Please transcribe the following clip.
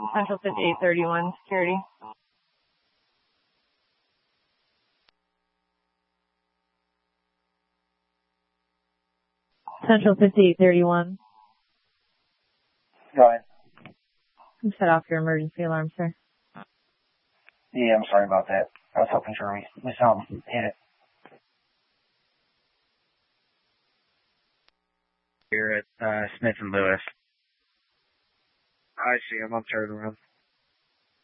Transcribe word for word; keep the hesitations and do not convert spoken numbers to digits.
Central fifty-eight thirty-one, security. Central fifty-eight thirty-one. Go ahead. You set off your emergency alarm, sir. Yeah, I'm sorry about that. I was hoping for we, we saw him hit it. Here at uh, Smith and Lewis. I see him. I'm turning around.